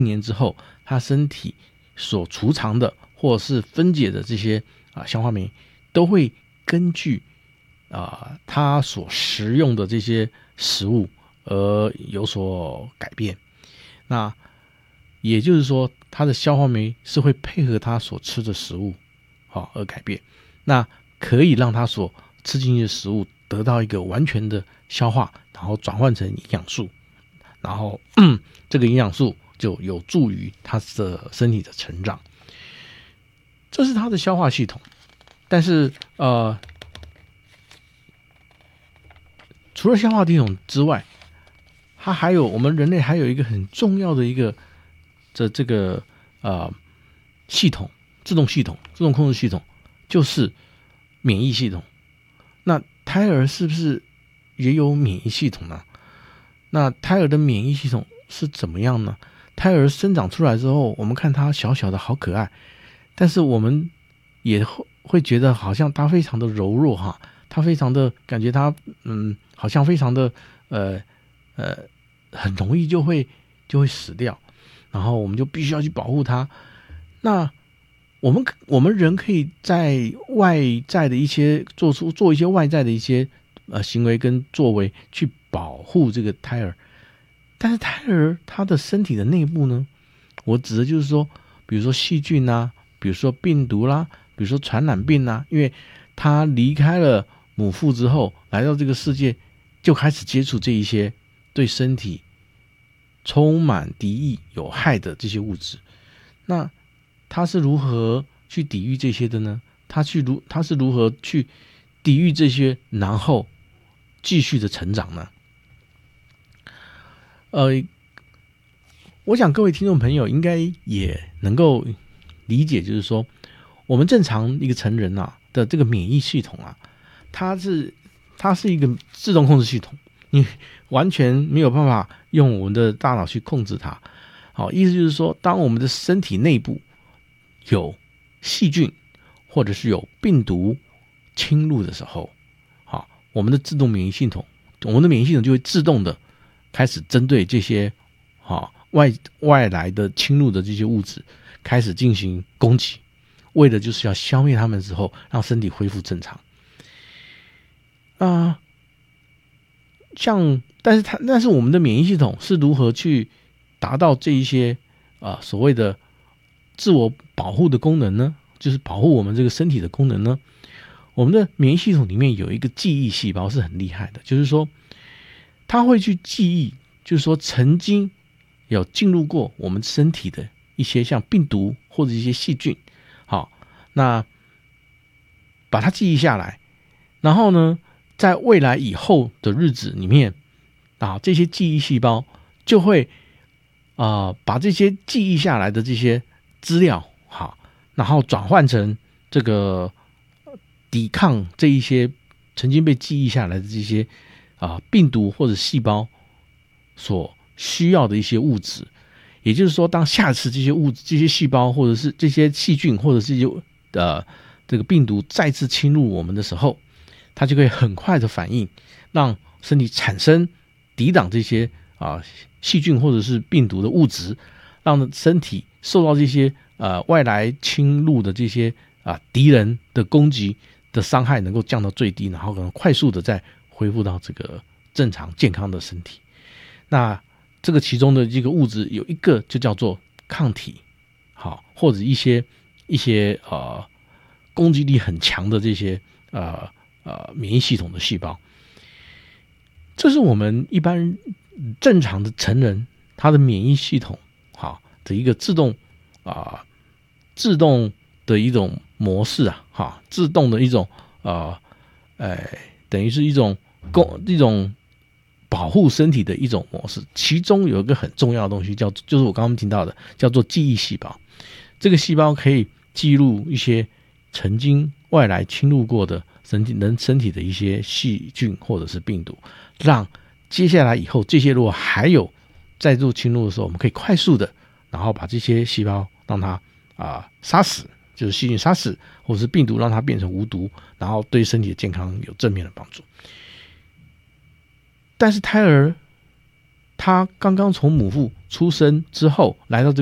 年之后，他身体所储藏的或是分解的这些消化酶，都会根据他所食用的这些食物而有所改变。那也就是说，他的消化酶是会配合他所吃的食物而改变，那可以让他所吃进去的食物得到一个完全的消化，然后转换成营养素，然后这个营养素就有助于他的身体的成长。这是他的消化系统。但是除了消化系统之外，它还有我们人类还有一个很重要的一个这个系统，自动控制系统，就是免疫系统。那胎儿是不是也有免疫系统呢？那胎儿的免疫系统是怎么样呢？胎儿生长出来之后，我们看他小小的好可爱，但是我们也会觉得好像他非常的柔弱哈，他非常的感觉他好像非常的很容易就会死掉，然后我们就必须要去保护他。那我们人可以在外在的一些做一些外在的一些行为跟作为去保护这个胎儿，但是胎儿他的身体的内部呢，我指的就是说，比如说细菌啊，比如说病毒啦，比如说传染病啊，因为他离开了母腹之后，来到这个世界，就开始接触这一些对身体充满敌意、有害的这些物质。那他是如何去抵御这些的呢？他是如何去抵御这些，然后继续的成长呢？我想各位听众朋友应该也能够理解，就是说，我们正常一个成人的这个免疫系统它是一个自动控制系统，你完全没有办法用我们的大脑去控制它。好，意思就是说，当我们的身体内部有细菌或者是有病毒侵入的时候，好，我们的自动免疫系统，我们的免疫系统就会自动的开始针对这些外来的侵入的这些物质开始进行攻击，为的就是要消灭它们之后，让身体恢复正常。但是我们的免疫系统是如何去达到这一些所谓的自我保护的功能呢？就是保护我们这个身体的功能呢？我们的免疫系统里面有一个记忆细胞是很厉害的，就是说它会去记忆，就是说曾经有进入过我们身体的一些像病毒或者一些细菌，好，那把它记忆下来，然后呢，在未来以后的日子里面这些记忆细胞就会把这些记忆下来的这些资料好，然后转换成这个抵抗这一些曾经被记忆下来的这些病毒或者细胞所需要的一些物质。也就是说，当下次这些这些细胞或者是这些细菌或者是这个病毒再次侵入我们的时候，它就可以很快的反应，让身体产生抵挡这些细菌或者是病毒的物质，让身体受到这些外来侵入的这些敌人的攻击的伤害能够降到最低，然后可能快速的再恢复到这个正常健康的身体。那这个其中的这个物质有一个就叫做抗体，好，或者一些攻击力很强的这些免疫系统的细胞。这是我们一般正常的成人他的免疫系统好的一个自动的一种模式自动的一种等于是一种保护身体的一种模式。其中有一个很重要的东西就是我刚刚提到的，叫做记忆细胞。这个细胞可以记录一些曾经外来侵入过的身体的一些细菌或者是病毒，让接下来以后这些如果还有再度侵入的时候，我们可以快速的然后把这些细胞让它杀死，就是细菌杀死，或者是病毒让它变成无毒，然后对身体的健康有正面的帮助。但是胎儿他刚刚从母腹出生之后来到